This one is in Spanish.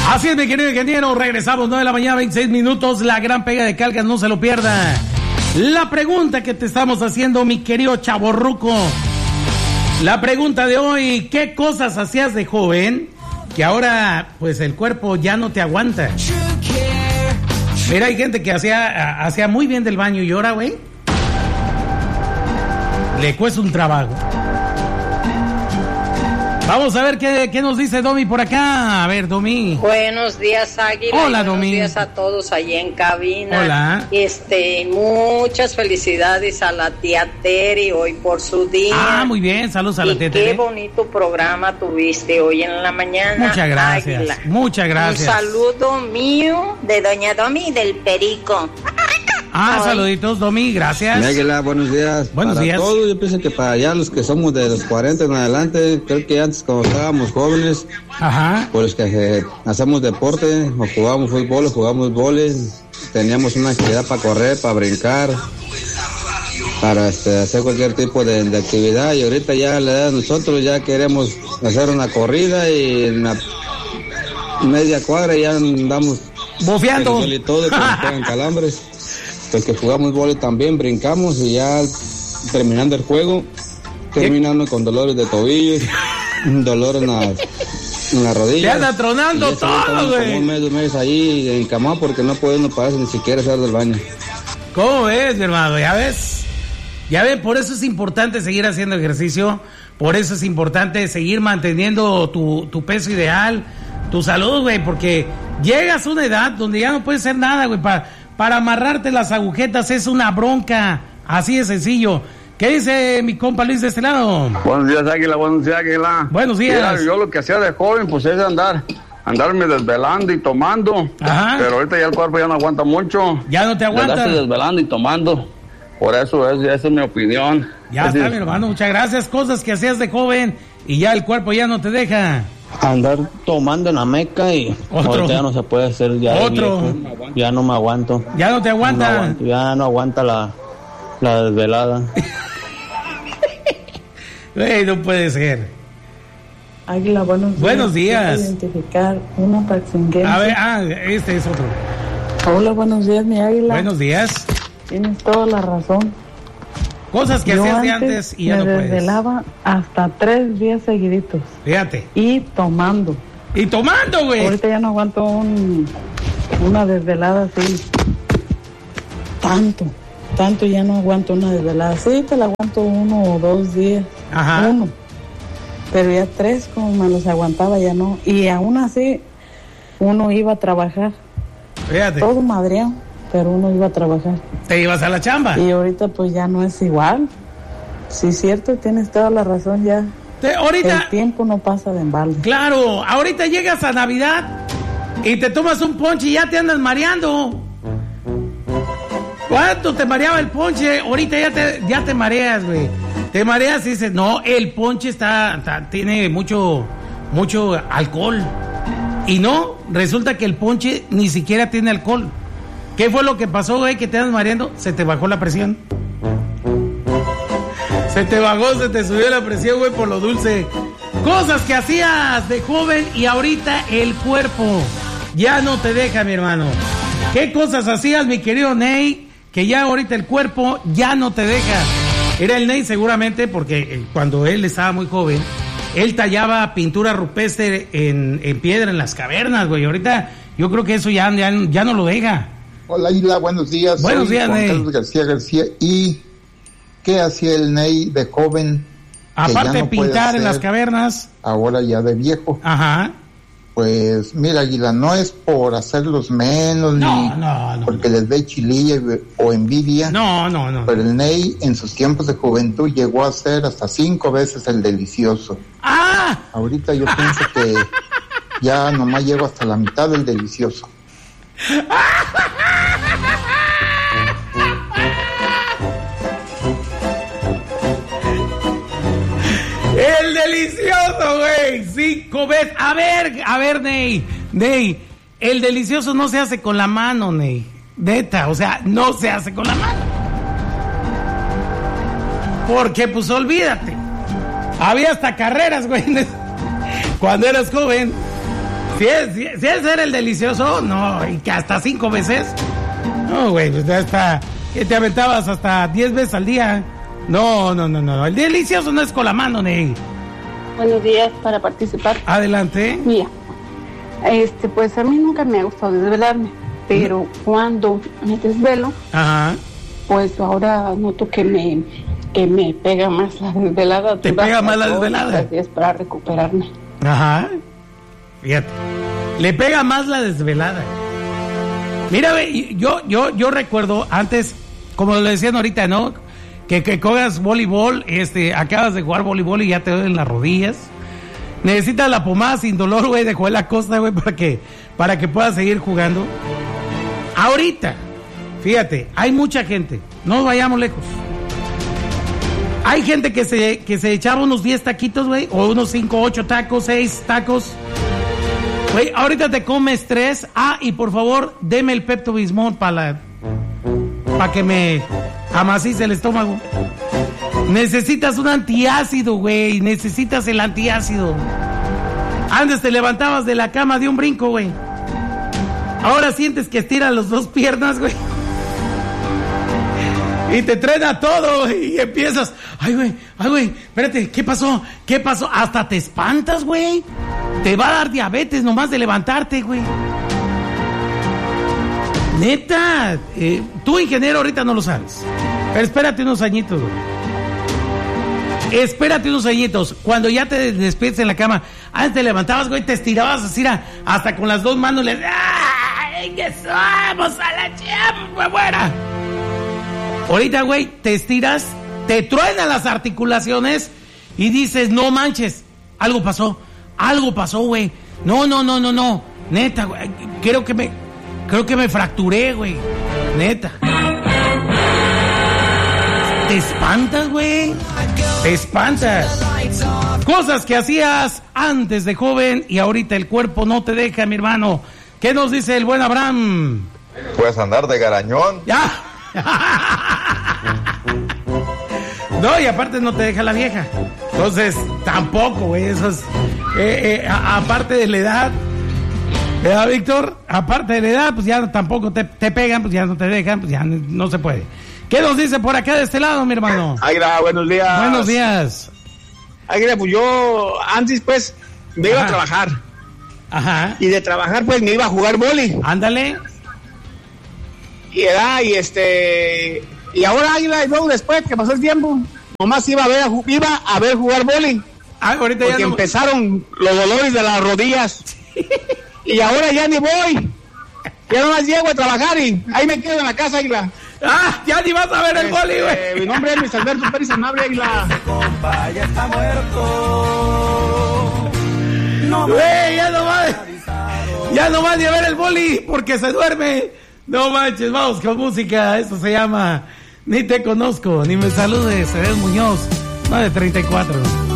Así es, mi querido ingeniero, regresamos 9 de la mañana, 26 minutos, la gran pega de Calcas, no se lo pierda. La pregunta que te estamos haciendo, mi querido chavorruco, la pregunta de hoy, ¿qué cosas hacías de joven que ahora, pues, el cuerpo ya no te aguanta? Mira, hay gente que hacía muy bien del baño y ahora, güey, le cuesta un trabajo. Vamos a ver qué nos dice Domi por acá. A ver, Domi. Buenos días, Águila. Hola, Domi. Buenos días a todos allí en cabina. Hola. Muchas felicidades a la tía Teri hoy por su día. Ah, muy bien. Saludos a la tía Teri. Qué bonito programa tuviste hoy en la mañana. Muchas gracias. Águila. Muchas gracias. Un saludo mío de doña Domi del Perico. Ah, saluditos, Domi, gracias. Águila, buenos días. Buenos para días. Todos, yo pienso que para allá los que somos de los 40 en adelante, creo que antes cuando estábamos jóvenes, ajá, pues que hacemos deporte, o jugábamos fútbol, o jugábamos vóley, teníamos una actividad para correr, para brincar, para hacer cualquier tipo de actividad, y ahorita ya la edad de nosotros ya queremos hacer una corrida y en la media cuadra ya andamos bofeando y todo, que nos pegan calambres. Pues que jugamos vóley también, brincamos y ya terminando el juego, terminando con dolores de tobillos, dolor en las rodillas. Ya anda tronando todo, güey. Como un mes ahí encamado porque no podemos pararse ni siquiera salir del baño. ¿Cómo ves, mi hermano? ¿Ya ves? Ya ves, por eso es importante seguir haciendo ejercicio, por eso es importante seguir manteniendo tu peso ideal, tu salud, güey, porque llegas a una edad donde ya no puedes hacer nada, güey, para amarrarte las agujetas es una bronca, así de sencillo. ¿Qué dice mi compa Luis de este lado? Buenos días, Águila, buenos días, Águila. Buenos días. Mira, yo lo que hacía de joven, pues es andarme desvelando y tomando. Ajá. Pero ahorita ya el cuerpo ya no aguanta mucho. Ya no te aguanta. Andarse desvelando y tomando. Por eso esa es mi opinión. Ya está, mi hermano, muchas gracias. Cosas que hacías de joven y ya el cuerpo ya no te deja. Andar tomando en la meca y ahorita ya no se puede hacer ya. Otro. Ya no me aguanto. Ya no te aguanta. Ya no aguanta la desvelada. Güey, no puede ser. Águila, buenos días. Buenos días. Identificar una taxinguense. A ver, este es otro. Hola, buenos días, mi Águila. Buenos días. Tienes toda la razón. Cosas que hacías de antes y ya no puedes. Me desvelaba hasta 3 días seguiditos. Fíjate. Y tomando. Y tomando, güey. Ahorita ya no aguanto una desvelada así. Tanto ya no aguanto una desvelada. Sí, te la aguanto 1 o 2 días. Ajá. 1. Pero ya 3 como me los aguantaba ya no. Y aún así uno iba a trabajar. Fíjate. Todo madreado, pero uno iba a trabajar. Te ibas a la chamba. Y ahorita pues ya no es igual. Sí, cierto, tienes toda la razón ya. Ahorita, el tiempo no pasa de embalde. Claro, ahorita llegas a Navidad y te tomas un ponche y ya te andas mareando. ¿Cuánto te mareaba el ponche? Ahorita ya te mareas, güey. Te mareas y dices, no, el ponche tiene mucho alcohol. Y no, resulta que el ponche ni siquiera tiene alcohol. ¿Qué fue lo que pasó, güey, que te andas mareando? Se te bajó la presión. Se te subió la presión, güey, por lo dulce. Cosas que hacías de joven y ahorita el cuerpo ya no te deja, mi hermano. ¿Qué cosas hacías, mi querido Ney, que ya ahorita el cuerpo ya no te deja? Era el Ney seguramente porque cuando él estaba muy joven, él tallaba pintura rupestre en piedra en las cavernas, güey. Ahorita yo creo que eso ya no lo deja. Hola, Isla, buenos días. Buenos días, Juan Ney. Carlos García. ¿Y qué hacía el Ney de joven? Aparte de pintar en las cavernas. Ahora ya de viejo. Ajá. Pues mira, Águila, no es por hacerlos menos, no, porque les dé chililla o envidia. No. Pero el Ney en sus tiempos de juventud llegó a ser hasta 5 veces el delicioso. ¡Ah! Ahorita yo pienso que ya nomás llego hasta la mitad del delicioso. El delicioso, güey. 5 veces. A ver, Ney. El delicioso no se hace con la mano, Ney. Neta, o sea, no se hace con la mano. Porque, pues, olvídate. Había hasta carreras, güey. Cuando eras joven. Si es ser el delicioso, no, y que hasta 5 veces. No, güey, pues ya está. Que te aventabas hasta 10 veces al día. No. El delicioso no es con la mano, Ney. Buenos días, para participar. Adelante. Mira, pues a mí nunca me ha gustado desvelarme, pero cuando me desvelo, Ajá. pues ahora noto que me pega más la desvelada. ¿Te pega más la desvelada? Así es, para recuperarme. Ajá. Fíjate. Le pega más la desvelada. Mira, ve, yo recuerdo antes, como le decían ahorita, ¿no? Que juegas voleibol, acabas de jugar voleibol y ya te duelen las rodillas. Necesitas la pomada sin dolor, güey, de Joel Acosta, güey, para que puedas seguir jugando. Ahorita, fíjate, hay mucha gente, no nos vayamos lejos. Hay gente que se echaba unos 10 taquitos, güey, o unos 5, 8 tacos, 6 tacos. Güey, ahorita te comes 3. Y por favor, deme el Pepto-Bismol para que me amacice el estómago. Necesitas un antiácido, güey. Necesitas el antiácido. Antes te levantabas de la cama de un brinco, güey. Ahora sientes que estiras las 2 piernas, güey. Y te trena todo, güey. Y empiezas. Ay, güey, espérate, ¿qué pasó? Hasta te espantas, güey. Te va a dar diabetes nomás de levantarte, güey. Neta, tú, ingeniero, ahorita no lo sabes. Pero espérate unos añitos, güey. Espérate unos añitos. Cuando ya te despiertes en la cama, antes te levantabas, güey, te estirabas así, hasta con las 2 manos le... ¡Ay, que vamos a la chamba, buena! Ahorita, güey, te estiras, te truenan las articulaciones y dices, no manches, algo pasó, güey. No. Neta, güey, creo que me fracturé, güey. Neta. Te espantas, güey. Te espantas. Cosas que hacías antes de joven y ahorita el cuerpo no te deja, mi hermano. ¿Qué nos dice el buen Abraham? Puedes andar de garañón. Ya. No, y aparte no te deja la vieja. Entonces, tampoco, güey. Eso es. Aparte de la edad, ¿verdad, Víctor? Aparte de la edad, pues ya tampoco te pegan, pues ya no te dejan, pues ya no se puede. ¿Qué nos dice por acá de este lado, mi hermano? Aira, buenos días. Buenos días. Aira, pues yo antes, pues, me iba a trabajar. Ajá. Y de trabajar, pues, me iba a jugar vóley. Ándale. Y ahora, Águila, y luego después que pasó el tiempo, nomás iba a ver jugar vóley. Ahorita porque ya empezaron los dolores de las rodillas. Y ahora ya ni voy. Ya nomás llego a trabajar y ahí me quedo en la casa, Águila. Ya ni vas a ver el vóley, güey. Mi nombre es Luis Alberto Pérez Amable, Águila. Ya está muerto. Güey, ya no vas a ver el vóley porque se duerme. No manches, vamos con música. Esto se llama Ni te conozco, ni me saludes. Cedel Muñoz, 9:34.